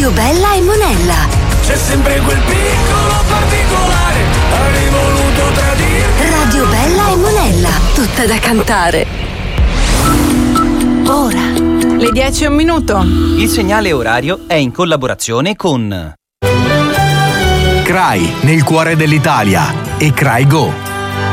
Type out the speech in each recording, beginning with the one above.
Radio Bella e Monella. C'è sempre quel piccolo particolare, avrei voluto tradire. Radio Bella e Monella, tutta da cantare. Ora. Le 10:01. Il segnale orario è in collaborazione con CRAI, nel cuore dell'Italia, e CRAI Go.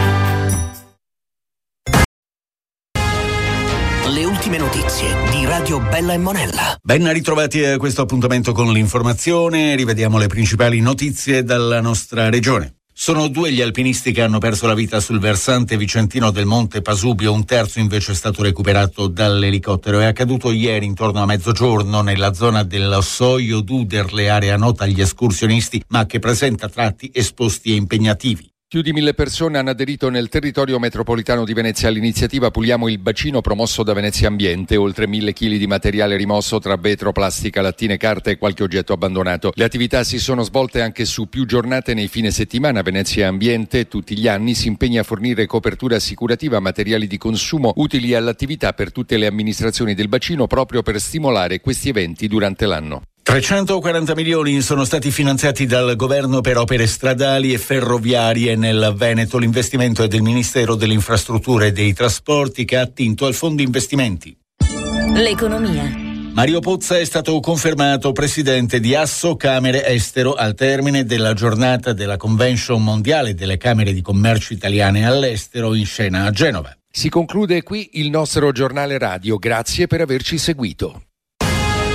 Le ultime notizie di Radio Bella e Monella. Ben ritrovati a questo appuntamento con l'informazione. Rivediamo le principali notizie dalla nostra regione. Sono 2 gli alpinisti che hanno perso la vita sul versante vicentino del Monte Pasubio, un terzo invece è stato recuperato dall'elicottero. È accaduto ieri intorno a mezzogiorno nella zona dell'Ossoio d'Uderle, area nota agli escursionisti ma che presenta tratti esposti e impegnativi. Più di 1.000 persone hanno aderito nel territorio metropolitano di Venezia all'iniziativa Puliamo il bacino promosso da Venezia Ambiente. Oltre 1.000 chili di materiale rimosso tra vetro, plastica, lattine, carta e qualche oggetto abbandonato. Le attività si sono svolte anche su più giornate nei fine settimana. Venezia Ambiente tutti gli anni si impegna a fornire copertura assicurativa, materiali di consumo utili all'attività per tutte le amministrazioni del bacino proprio per stimolare questi eventi durante l'anno. 340 milioni sono stati finanziati dal governo per opere stradali e ferroviarie nel Veneto. L'investimento è del Ministero delle Infrastrutture e dei Trasporti, che ha attinto al fondo investimenti. L'economia. Mario Pozza è stato confermato presidente di Asso Camere Estero al termine della giornata della Convention mondiale delle Camere di Commercio italiane all'estero in scena a Genova. Si conclude qui il nostro giornale radio. Grazie per averci seguito.